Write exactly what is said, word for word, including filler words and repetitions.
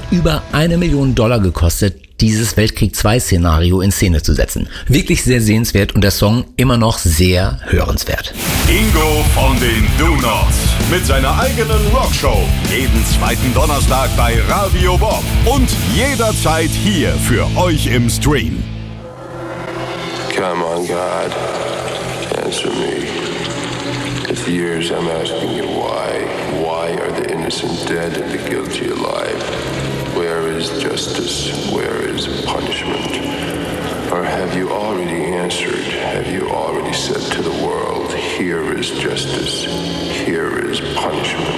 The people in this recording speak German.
über eine Million Dollar gekostet, dieses Weltkrieg zwei Szenario in Szene zu setzen. Wirklich sehr sehenswert und der Song immer noch sehr hörenswert. Ingo von den Do-Nots mit seiner eigenen Rockshow. Jeden zweiten Donnerstag bei Radio Bob und jederzeit hier für euch im Stream. Come on, God, answer me. It's years I'm asking you why. Why are the innocent dead and the guilty alive? Where is justice? Where